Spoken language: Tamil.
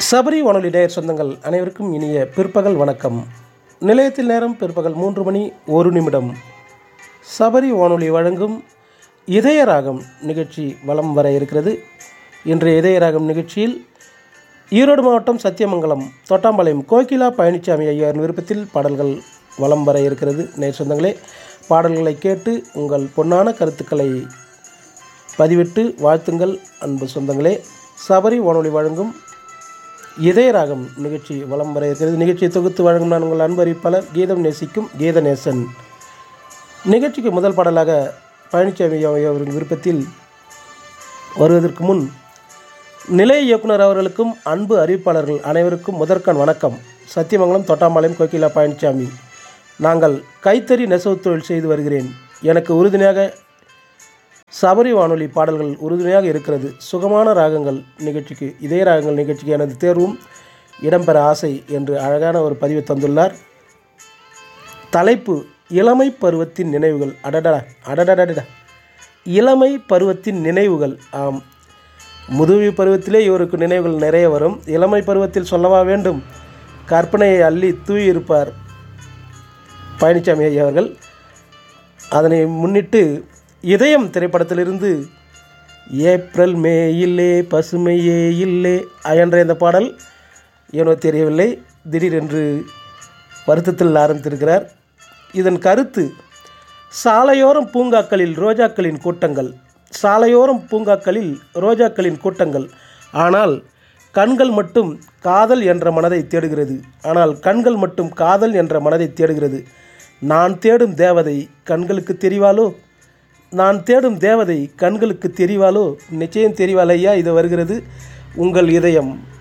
சபரி வானொலி நேயர் சொந்தங்கள் அனைவருக்கும் இனிய பிற்பகல் வணக்கம். நிலையத்தில் நேரம் பிற்பகல் 3 மணி 1 நிமிடம். சபரி வானொலி வழங்கும் இதயராகம் நிகழ்ச்சி வலம் வர இருக்கிறது. இன்றைய இதயராகம் நிகழ்ச்சியில் ஈரோடு மாவட்டம் சத்தியமங்கலம் தொட்டாம்பாளையம் கோகிலா பழனிசாமி ஐயாவின் விருப்பத்தில் பாடல்கள் வலம் வர இருக்கிறது. நேயர் சொந்தங்களே, பாடல்களை கேட்டு உங்கள் பொன்னான கருத்துக்களை பதிவிட்டு வாழ்த்துங்கள். அன்பு சொந்தங்களே, சபரி வானொலி வழங்கும் இதயராகம் நிகழ்ச்சி வலம் வர இருக்கிறது. நிகழ்ச்சியை தொகுத்து வழங்கும் நான் உங்கள் அன்பறிவிப்பாளர் கீதம் நேசிக்கும் கீதநேசன். நிகழ்ச்சிக்கு முதல் பாடலாக பழனிசாமி அவர்களின் விருப்பத்தில் வருவதற்கு முன் நிலைய இயக்குனர் அவர்களுக்கும் அன்பு அறிவிப்பாளர்கள் அனைவருக்கும் முதற்கண் வணக்கம். சத்தியமங்கலம் தொட்டாம்பாளையம் கோகிலா பழனிசாமி. நாங்கள் கைத்தறி நெசவு தொழில் செய்து வருகிறேன். எனக்கு உறுதுணையாக சபரி வானொலி பாடல்கள் உறுதுணையாக இருக்கிறது. சுகமான ராகங்கள் நிகழ்ச்சிக்கு, இதய ராகங்கள் நிகழ்ச்சிக்கு எனது தேர்வும் இடம்பெற ஆசை என்று அழகான ஒரு பதிவை தந்துள்ளார். தலைப்பு இளமை பருவத்தின் நினைவுகள். அடடடடா, இளமை பருவத்தின் நினைவுகள். ஆம், முதுமை பருவத்திலே இவருக்கு நினைவுகள் நிறைய வரும். இளமை பருவத்தில் சொல்லவா வேண்டும்? கற்பனையை அள்ளி தூயிருப்பார் பழனிசாமி ஐயா அவர்கள். அதனை முன்னிட்டு இதயம் திரைப்படத்திலிருந்து ஏப்ரல் மே இல்லே பசுமையே இல்லே என்ற இந்த பாடல் ஏனோ தெரியவில்லை, திடீரென்று வருத்தத்தில் ஆரம்பித்திருக்கிறார். இதன் கருத்து: சாலையோரம் பூங்காக்களில் ரோஜாக்களின் கூட்டங்கள், சாலையோரம் பூங்காக்களில் ரோஜாக்களின் கூட்டங்கள், ஆனால் கண்கள் மட்டும் காதல் என்ற மனதை தேடுகிறது, ஆனால் கண்கள் மட்டும் காதல் என்ற மனதை தேடுகிறது. நான் தேடும் தேவதை கண்களுக்கு தெரிவாளோ, நான் தேடும் தேவதை கண்களுக்கு தெரிவாளோ? நிச்சயம் தெரிவாள் ஐயா. இது வருகிறது உங்கள் இதயம்.